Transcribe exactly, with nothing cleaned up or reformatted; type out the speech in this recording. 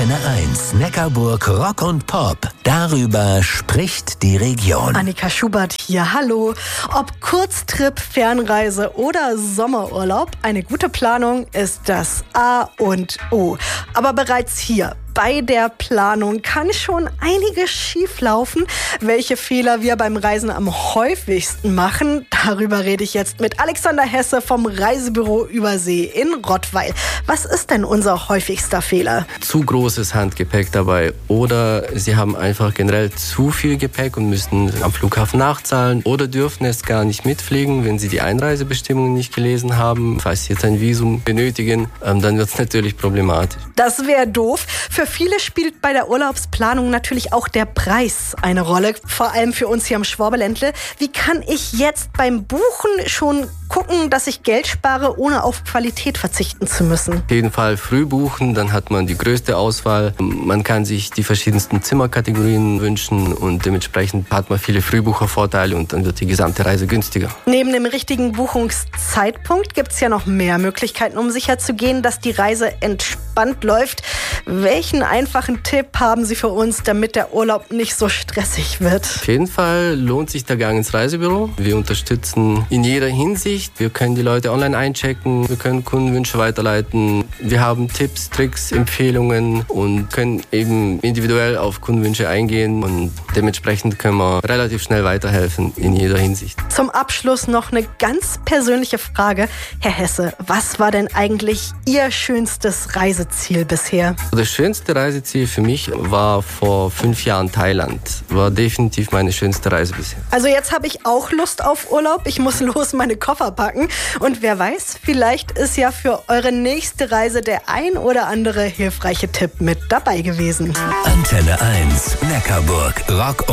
Antenne eins, Neckarburg Rock und Pop. Darüber spricht die Region. Annika Schubert hier, hallo. Ob Kurztrip, Fernreise oder Sommerurlaub, eine gute Planung ist das A und O. Aber bereits hier bei der Planung kann schon einiges schieflaufen. Welche Fehler wir beim Reisen am häufigsten machen, darüber rede ich jetzt mit Alexander Hesse vom Reisebüro Übersee in Rottweil. Was ist denn unser häufigster Fehler? Zu großes Handgepäck dabei oder Sie haben einfach generell zu viel Gepäck und müssen am Flughafen nachzahlen oder dürfen es gar nicht mitfliegen, wenn Sie die Einreisebestimmungen nicht gelesen haben. Falls Sie jetzt ein Visum benötigen, dann wird es natürlich problematisch. Das wäre doof. Für viele spielt bei der Urlaubsplanung natürlich auch der Preis eine Rolle, vor allem für uns hier am Schwabenländle. Wie kann ich jetzt beim Buchen schon gucken, dass ich Geld spare, ohne auf Qualität verzichten zu müssen? Auf jeden Fall früh buchen, dann hat man die größte Auswahl. Man kann sich die verschiedensten Zimmerkategorien wünschen und dementsprechend hat man viele Frühbuchervorteile und dann wird die gesamte Reise günstiger. Neben dem richtigen Buchungszeitpunkt gibt es ja noch mehr Möglichkeiten, um sicherzugehen, dass die Reise entspannt läuft. Welchen einfachen Tipp haben Sie für uns, damit der Urlaub nicht so stressig wird? Auf jeden Fall lohnt sich der Gang ins Reisebüro. Wir unterstützen in jeder Hinsicht. Wir können die Leute online einchecken, wir können Kundenwünsche weiterleiten. Wir haben Tipps, Tricks, Empfehlungen und können eben individuell auf Kundenwünsche eingehen. Und dementsprechend können wir relativ schnell weiterhelfen in jeder Hinsicht. Zum Abschluss noch eine ganz persönliche Frage. Herr Hesse, was war denn eigentlich Ihr schönstes Reiseziel bisher? Das schönste Reiseziel für mich war vor fünf Jahren Thailand. War definitiv meine schönste Reise bisher. Also jetzt habe ich auch Lust auf Urlaub. Ich muss los meine Koffer packen. Und wer weiß, vielleicht ist ja für eure nächste Reise der ein oder andere hilfreiche Tipp mit dabei gewesen. Antenne eins, Neckarburg Rock